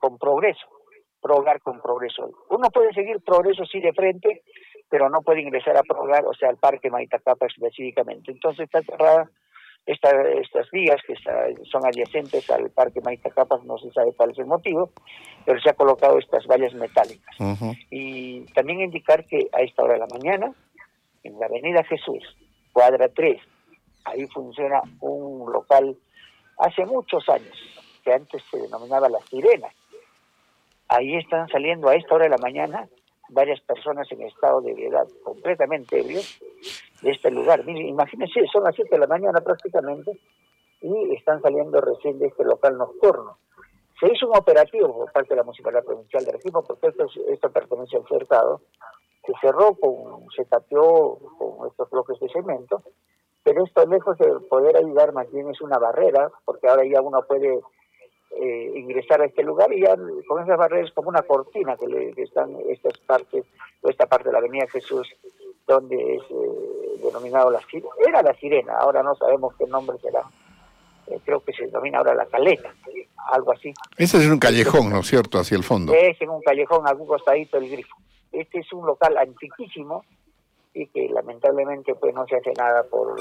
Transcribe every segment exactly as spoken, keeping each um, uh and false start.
con Progreso, Progar con Progreso. Uno puede seguir Progreso sí de frente, pero no puede ingresar a Progar, o sea, al Parque Maitacapa específicamente. Entonces está cerrada esta, estas vías que está, son adyacentes al Parque Maitacapa, no se sabe cuál es el motivo, pero se ha colocado estas vallas metálicas. Uh-huh. Y también indicar que a esta hora de la mañana, en la Avenida Jesús, cuadra tres, ahí funciona un local hace muchos años, que antes se denominaba La Sirena. Ahí están saliendo a esta hora de la mañana varias personas en estado de ebriedad, completamente ebrios, de este lugar. Miren, imagínense, son las siete de la mañana prácticamente, y están saliendo recién de este local nocturno. Se hizo un operativo por parte de la Municipalidad Provincial de Arequipa, porque esto, esto pertenece al cercado, se cerró, con, se tapió con estos bloques de cemento, pero esto, lejos de poder ayudar, más bien es una barrera, porque ahora ya uno puede eh, ingresar a este lugar, y ya con esas barreras como una cortina que, le, que están estas partes, o esta parte de la Avenida Jesús, donde es eh, denominado la Sirena, era la Sirena, ahora no sabemos qué nombre será, eh, creo que se denomina ahora la Caleta, algo así. Ese es un callejón, ¿no es cierto?, hacia el fondo. Es en un callejón, a algún costadito del grifo. Este es un local antiquísimo, y que lamentablemente pues no se hace nada por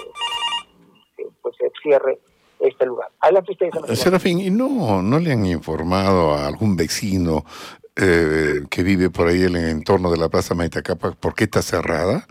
eh, pues el cierre de este lugar. Adelante ustedes. Serafín, ¿y no, no le han informado a algún vecino eh, que vive por ahí en el entorno de la Plaza Maitacapa por qué está cerrada?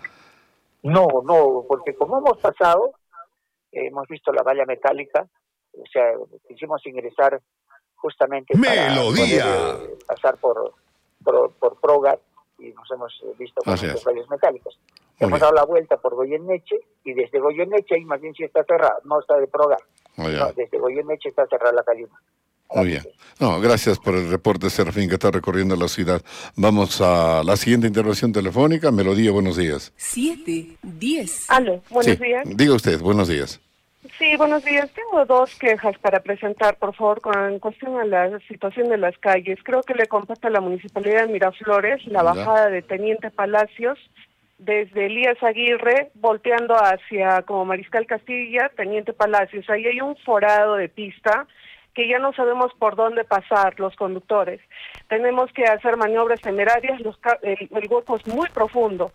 No, no, porque como hemos pasado, eh, hemos visto la valla metálica, o sea, quisimos ingresar justamente Melodía. para poder, eh, pasar por, por, por Progar, y nos hemos visto con estos valles metálicos. Muy hemos bien. Dado la vuelta por Goyeneche, y desde Goyeneche, ahí más bien sí está cerrada, no está de Progar. Oh, no, desde Goyeneche está cerrada la calle. Muy bien. No, gracias por el reporte, Serafín, que está recorriendo la ciudad. Vamos a la siguiente intervención telefónica. Melodía, buenos días. Siete, diez. Aló, buenos sí, días. Diga usted, buenos días. Sí, buenos días. Tengo dos quejas para presentar, por favor, con cuestión a la situación de las calles. Creo que le compete a la Municipalidad de Miraflores la bajada de Teniente Palacios desde Elías Aguirre, volteando hacia como Mariscal Castilla, Teniente Palacios. Ahí hay un forado de pista que ya no sabemos por dónde pasar los conductores. Tenemos que hacer maniobras temerarias, los, el, el hueco es muy profundo.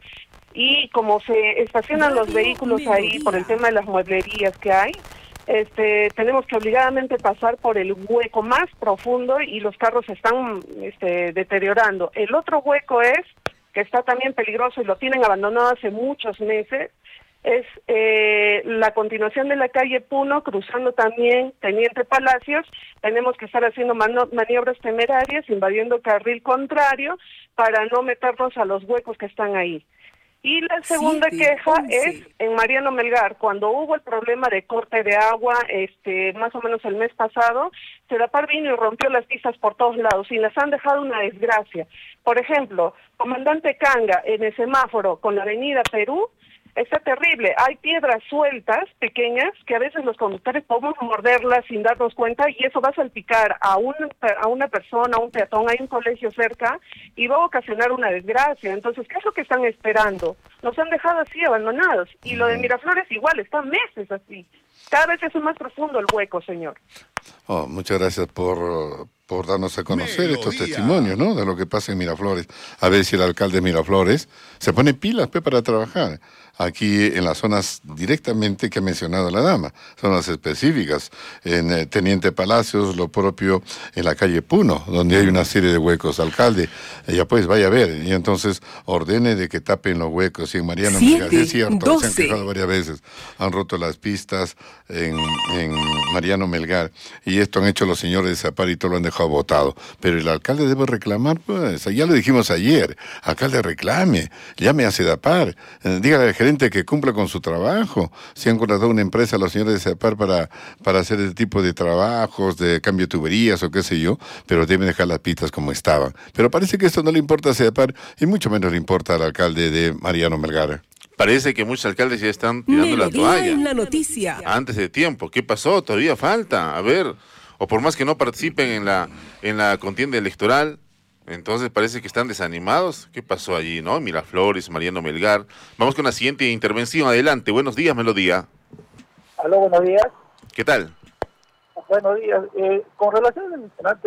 Y como se estacionan los vehículos ahí por el tema de las mueblerías que hay, este, tenemos que obligadamente pasar por el hueco más profundo y los carros se están este, deteriorando. El otro hueco es, que está también peligroso y lo tienen abandonado hace muchos meses, es eh, la continuación de la calle Puno, cruzando también Teniente Palacios. Tenemos que estar haciendo mano, maniobras temerarias, invadiendo carril contrario, para no meternos a los huecos que están ahí. Y la segunda Siete, queja once. Es en Mariano Melgar, cuando hubo el problema de corte de agua, este, más o menos el mes pasado, Sedapar vino y rompió las pistas por todos lados y las han dejado una desgracia. Por ejemplo, Comandante Canga en el semáforo con la avenida Perú, está terrible, hay piedras sueltas, pequeñas, que a veces los conductores podemos morderlas sin darnos cuenta, y eso va a salpicar a una, a una persona, a un peatón, hay un colegio cerca, y va a ocasionar una desgracia. Entonces, ¿qué es lo que están esperando? Nos han dejado así, abandonados, y lo de Miraflores igual, está meses así. Cada vez es más profundo el hueco, señor. Oh, muchas gracias por, por darnos a conocer Melodía. Estos testimonios, ¿no?, de lo que pasa en Miraflores. A ver si el alcalde de Miraflores se pone pilas pues, para trabajar aquí en las zonas directamente que ha mencionado la dama, zonas específicas, en eh, Teniente Palacios, lo propio en la calle Puno, donde hay una serie de huecos. Alcalde, ya pues vaya a ver, y entonces ordene de que tapen los huecos. Y en Mariano Melgar, es cierto, doce. Se han quejado varias veces, han roto las pistas en, en Mariano Melgar, y esto han hecho los señores de Sedapar y todo lo han dejado botado. Pero el alcalde debe reclamar, pues, ya lo dijimos ayer, alcalde reclame, llame a Sedapar, eh, dígale al gerente que cumpla con su trabajo. Si han contratado una empresa a los señores de Sedapar para, para hacer este tipo de trabajos, de cambio de tuberías o qué sé yo, pero deben dejar las pistas como estaban. Pero parece que esto no le importa a Sedapar y mucho menos le importa al alcalde de Mariano Melgar. Parece que muchos alcaldes ya están tirando Melodía la toalla. En la noticia. Antes de tiempo. ¿Qué pasó? Todavía falta. A ver, o por más que no participen en la, en la contienda electoral, entonces parece que están desanimados. ¿Qué pasó allí, no? Miraflores, Mariano Melgar. Vamos con la siguiente intervención. Adelante. Buenos días, Melodía. Aló, buenos días. ¿Qué tal? Buenos días. Eh, con relación al mencionante